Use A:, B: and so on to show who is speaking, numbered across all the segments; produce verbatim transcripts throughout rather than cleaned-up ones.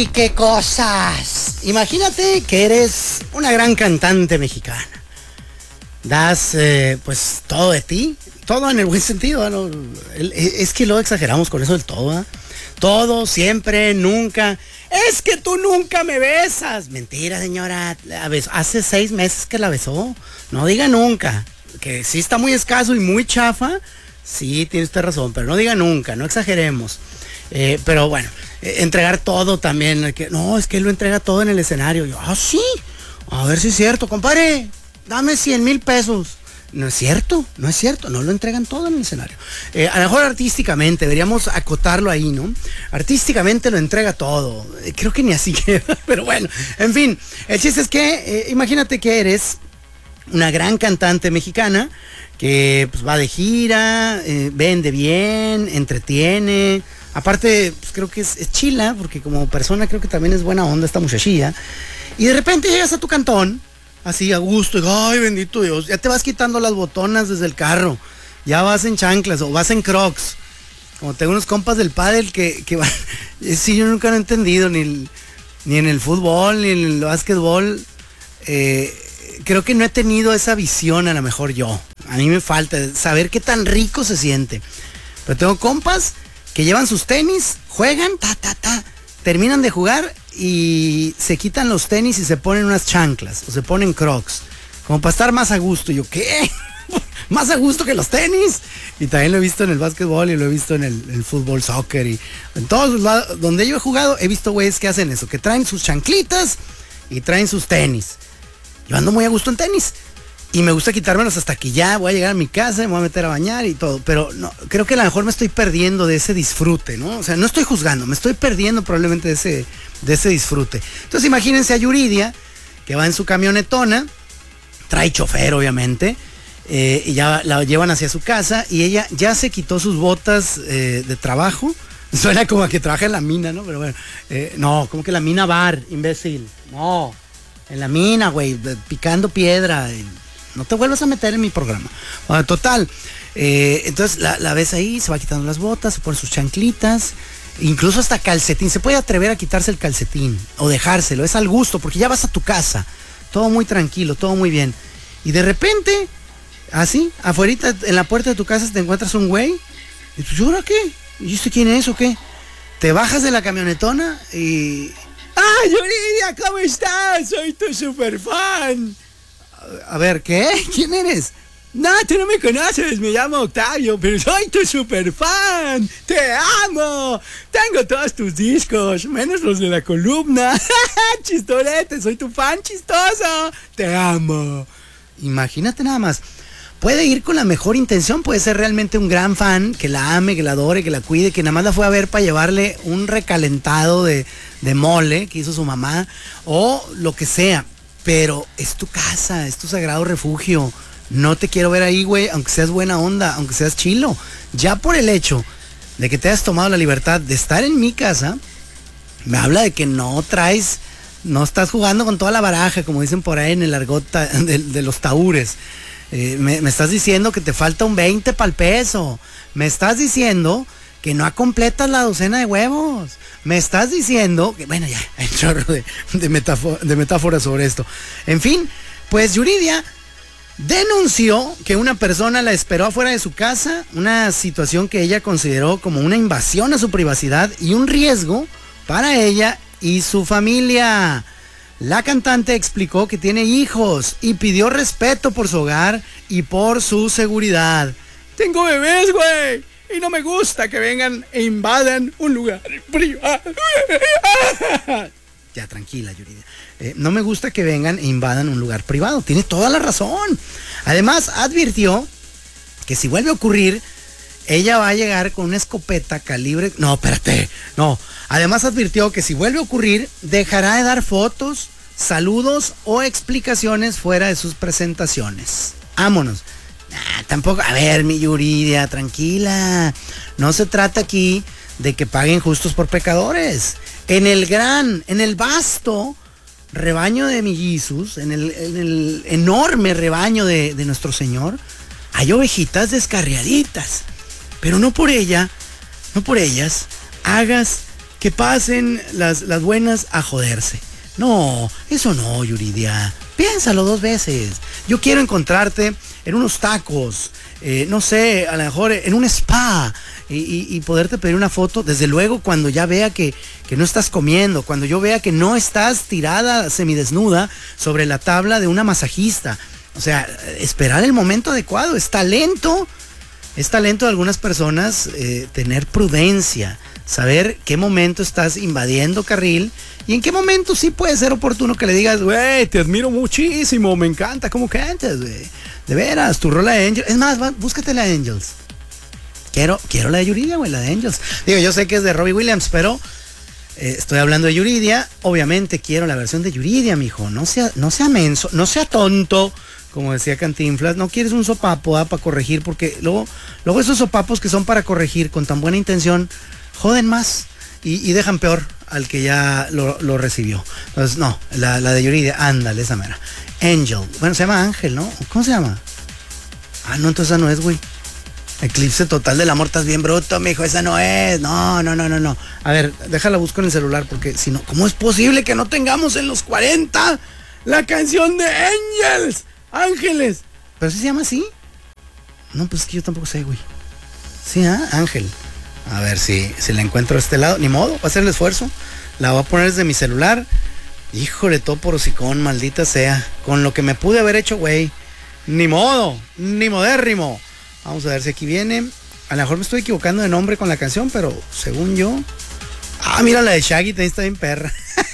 A: qué cosas. Imagínate que eres una gran cantante mexicana. Das, eh, pues, todo de ti. Todo en el buen sentido, ¿no? Es que lo exageramos con eso del todo, ¿eh? Todo, siempre, nunca. Es que tú nunca me besas. Mentira, señora. Hace seis meses que la besó. No diga nunca. Que sí está muy escaso y muy chafa. Sí, tiene usted razón, pero no diga nunca, no exageremos. Eh, pero bueno, eh, entregar todo también. Que, no, es que él lo entrega todo en el escenario. Yo, ah, sí. A ver si es cierto, compadre. Dame cien mil pesos. No es cierto, no es cierto, no lo entregan todo en el escenario. Eh, a lo mejor artísticamente, deberíamos acotarlo ahí, ¿no? Artísticamente lo entrega todo. Eh, creo que ni así queda, pero bueno, en fin. El chiste es que, eh, imagínate que eres una gran cantante mexicana que pues, va de gira, eh, vende bien, entretiene. Aparte, pues, creo que es, es chila, porque como persona creo que también es buena onda esta muchachilla. Y de repente llegas a tu cantón, así a gusto, y ay, bendito Dios, ya te vas quitando las botonas desde el carro, ya vas en chanclas o vas en crocs. Como tengo unos compas del pádel que, que van, sí, yo nunca lo he entendido, ni, el, ni en el fútbol, ni en el básquetbol. Eh, creo que no he tenido esa visión, a lo mejor yo. A mí me falta saber qué tan rico se siente. Pero tengo compas que llevan sus tenis, juegan, ta, ta, ta, terminan de jugar y se quitan los tenis y se ponen unas chanclas o se ponen crocs, como para estar más a gusto. Y yo, ¿qué? ¿Más a gusto que los tenis? Y también lo he visto en el básquetbol y lo he visto en el, el fútbol, soccer y en todos los lados donde yo he jugado he visto güeyes que hacen eso, que traen sus chanclitas y traen sus tenis. Yo ando muy a gusto en tenis y me gusta quitármelos hasta que ya voy a llegar a mi casa, me voy a meter a bañar y todo, pero no, creo que a lo mejor me estoy perdiendo de ese disfrute, ¿no? O sea, no estoy juzgando, me estoy perdiendo probablemente de ese, de ese disfrute. Entonces imagínense a Yuridia, que va en su camionetona, trae chofer obviamente, eh, y ya la llevan hacia su casa y ella ya se quitó sus botas eh, de trabajo. Suena como a que trabaja en la mina, ¿no? Pero bueno, eh, no, como que la mina bar, imbécil, no, en la mina, güey, picando piedra. No te vuelvas a meter en mi programa. Bueno, total. Eh, entonces la, la ves ahí, se va quitando las botas, se pone sus chanclitas, incluso hasta calcetín. Se puede atrever a quitarse el calcetín o dejárselo. Es al gusto, porque ya vas a tu casa. Todo muy tranquilo, todo muy bien. Y de repente, así, afuera, en la puerta de tu casa te encuentras un güey. Y tú, ¿y ahora qué? ¿Y usted quién es o qué? Te bajas de la camionetona y... ¡Ah, Yuridia, ¿cómo estás? Soy tu super fan. A ver, ¿qué? ¿Quién eres? No, tú no me conoces, me llamo Octavio, pero soy tu super fan. ¡Te amo! Tengo todos tus discos, menos los de la columna. Chistorete, soy tu fan chistoso. Te amo. Imagínate nada más. Puede ir con la mejor intención, puede ser realmente un gran fan, que la ame, que la adore, que la cuide, que nada más la fue a ver para llevarle un recalentado de, de mole que hizo su mamá, o lo que sea. Pero es tu casa, es tu sagrado refugio. No te quiero ver ahí, güey, aunque seas buena onda, aunque seas chilo. Ya por el hecho de que te hayas tomado la libertad de estar en mi casa, me habla de que no traes, no estás jugando con toda la baraja, como dicen por ahí en el argot de, de los taúres. Eh, me, me estás diciendo que te falta un veinte para el peso. Me estás diciendo que no completas la docena de huevos. Me estás diciendo que, bueno, ya, hay un chorro de, de, metáfora, de metáforas sobre esto. En fin, pues Yuridia denunció que una persona la esperó afuera de su casa, una situación que ella consideró como una invasión a su privacidad y un riesgo para ella y su familia. La cantante explicó que tiene hijos y pidió respeto por su hogar y por su seguridad. Tengo bebés, güey, y no me gusta que vengan e invadan un lugar privado. Ya, tranquila, Yuridia. Eh, no me gusta que vengan e invadan un lugar privado. Tiene toda la razón. Además, advirtió que si vuelve a ocurrir, ella va a llegar con una escopeta calibre... No, espérate, no. Además advirtió que si vuelve a ocurrir, dejará de dar fotos, saludos o explicaciones fuera de sus presentaciones. Vámonos. Nah, tampoco, a ver, mi Yuridia, tranquila. No se trata aquí de que paguen justos por pecadores. En el gran, en el vasto rebaño de mellizos, en el, en el enorme rebaño de, de nuestro Señor, hay ovejitas descarriaditas. Pero no por ella, no por ellas, hagas que pasen las, las buenas a joderse. No, eso no, Yuridia. Piénsalo dos veces. Yo quiero encontrarte en unos tacos, eh, no sé, a lo mejor en un spa y, y, y poderte pedir una foto. Desde luego, cuando ya vea que, que no estás comiendo, cuando yo vea que no estás tirada semidesnuda sobre la tabla de una masajista. O sea, esperar el momento adecuado. Es talento, es talento de algunas personas eh, tener prudencia, saber qué momento estás invadiendo carril y en qué momento sí puede ser oportuno que le digas, güey, te admiro muchísimo, me encanta cómo cantas, güey. De veras, tu rola de Angels. Es más, va, búscate la de Angels. Quiero, quiero la de Yuridia, güey, la de Angels. Digo, yo sé que es de Robbie Williams, pero eh, estoy hablando de Yuridia. Obviamente quiero la versión de Yuridia, mijo. No sea, no sea menso, no sea tonto. Como decía Cantinflas, no quieres un sopapo ¿ah? Para corregir, porque luego, luego esos sopapos que son para corregir con tan buena intención, joden más y, y dejan peor al que ya lo, lo recibió. Entonces, no, la, la de Yuridia, ándale, esa mera. Angel, bueno, se llama Ángel, ¿no? ¿Cómo se llama? Ah, no, entonces esa no es, güey. Eclipse total del amor, estás bien bruto, mijo, esa no es. No, no, no, no, no. A ver, déjala busco en el celular, porque si no, ¿cómo es posible que no tengamos en los cuarenta la canción de Angels? Ángeles. ¿Pero sí se llama así? No, pues es que yo tampoco sé, güey. Sí, ¿ah? Ángel. A ver si, si la encuentro de este lado. Ni modo, va a hacer el esfuerzo. La voy a poner desde mi celular. Híjole, todo por hocicón, maldita sea. Con lo que me pude haber hecho, güey. Ni modo, ni modérrimo. Vamos a ver si aquí viene. A lo mejor me estoy equivocando de nombre con la canción, pero según yo... Ah, mira la de Shaggy, también está bien perra.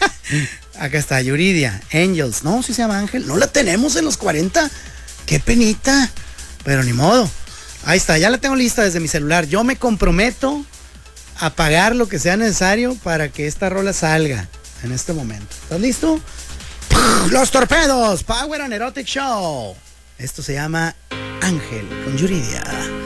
A: Acá está, Yuridia, Angels. No, si se llama Ángel. No la tenemos en los cuarenta. Qué penita. Pero ni modo. Ahí está, ya la tengo lista desde mi celular. Yo me comprometo a pagar lo que sea necesario para que esta rola salga en este momento. ¿Estás listo? Los Torpedos, Power and Erotic Show. Esto se llama Ángel con Yuridia.